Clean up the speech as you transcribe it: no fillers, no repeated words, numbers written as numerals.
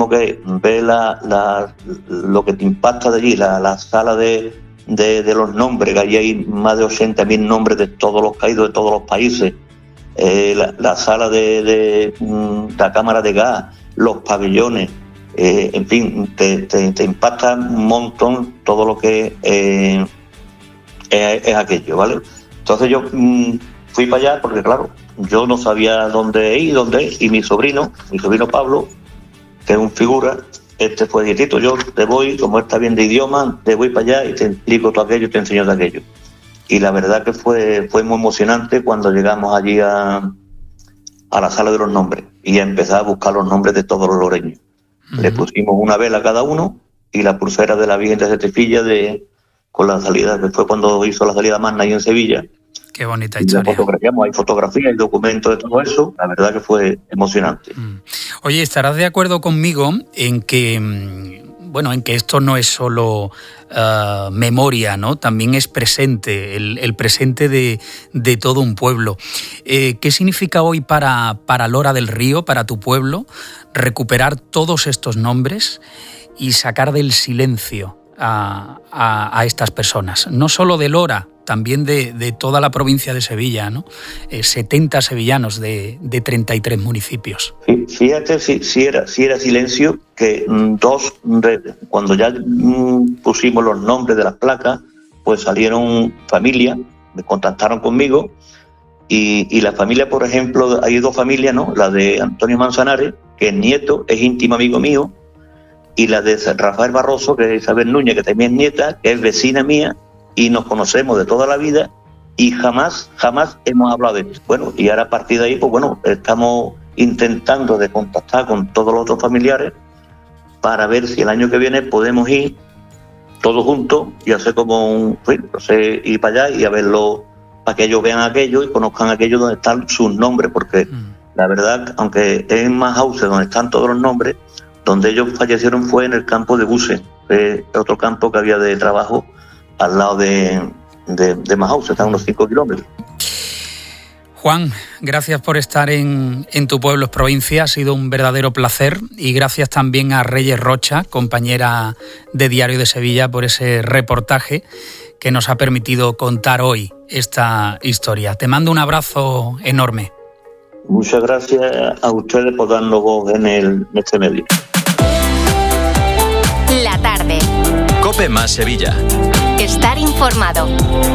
mismo que ver lo que te impacta de allí, la sala de los nombres, que allí hay más de 80.000 nombres de todos los caídos de todos los países, la sala de la cámara de gas, los pabellones, en fin, te impacta un montón todo lo que es aquello, ¿vale? Entonces yo fui para allá porque, claro, yo no sabía dónde ir, y mi sobrino Pablo, que es un figura, fue dietito, yo te voy, como él está bien de idioma, te voy para allá y te explico todo aquello, te enseño de aquello. Y la verdad que fue muy emocionante cuando llegamos allí a la sala de los nombres y a empezar a buscar los nombres de todos los loreños. Uh-huh. Le pusimos una vela a cada uno y la pulsera de la Virgen de Setefilla con la salida, que fue cuando hizo la salida magna ahí en Sevilla. Qué bonita historia. Hay fotografías, hay documentos de todo eso. La verdad que fue emocionante. Oye, ¿estarás de acuerdo conmigo en que esto no es solo memoria, ¿no? También es presente, el presente de todo un pueblo? ¿Qué significa hoy para Lora del Río, para tu pueblo, recuperar todos estos nombres y sacar del silencio a estas personas? No solo de Lora, también de toda la provincia de Sevilla, ¿no? 70 sevillanos de 33 municipios. Fíjate si era silencio, que cuando ya pusimos los nombres de las placas, pues salieron familias, me contactaron conmigo, y la familia, por ejemplo, hay dos familias, ¿no? La de Antonio Manzanares, que es nieto, es íntimo amigo mío, y la de Rafael Barroso, que es Isabel Núñez, que también es nieta, que es vecina mía, y nos conocemos de toda la vida y jamás hemos hablado de esto. Bueno, y ahora a partir de ahí, pues bueno, estamos intentando de contactar con todos los otros familiares para ver si el año que viene podemos ir todos juntos y hacer como ir para allá y a verlo, para que ellos vean aquello y conozcan aquello donde están sus nombres, porque la verdad, aunque es en Majauce donde están todos los nombres, donde ellos fallecieron fue en el campo de Buses, otro campo que había de trabajo al lado de Majauce, están unos 5 kilómetros. Juan, gracias por estar en Tu Pueblo es Provincia, ha sido un verdadero placer, y gracias también a Reyes Rocha, compañera de Diario de Sevilla, por ese reportaje que nos ha permitido contar hoy esta historia. Te mando un abrazo enorme. Muchas gracias a ustedes por darnos voz en este medio. La tarde. COPE más Sevilla. Estar informado.